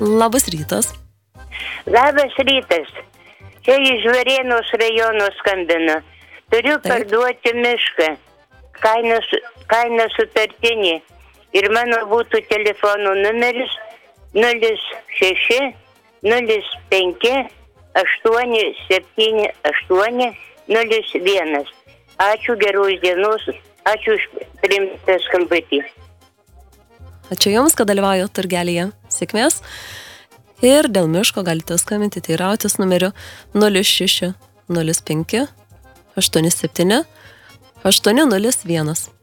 Labas rytas. Labas rytas. Čia iš Varėnos rajono skambinu. Turiu parduoti mišką. Kaina sutartinė. Ir mano būtų telefonų numeris 06 05 878 01. Ačiū, geros dienos. Ačiū už priimtą skambutį. Ačiū Jums, kad dalyvaujate turgelyje. Sėkmės. Ir dėl miško galite skambinti, teirautis numeriu 06 05 87 801.